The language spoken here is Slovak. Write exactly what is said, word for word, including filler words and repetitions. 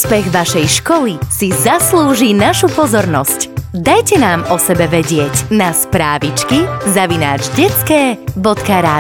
Úspech vašej školy si zaslúži našu pozornosť. Dajte nám o sebe vedieť na správičky zavináč detské bodka ras.